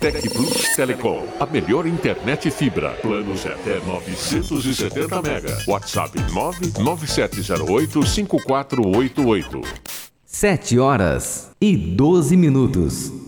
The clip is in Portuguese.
Tec Plus Telecom, a melhor internet fibra. Planos até 970 mega. WhatsApp 99708-5488. 7 horas e 12 minutos.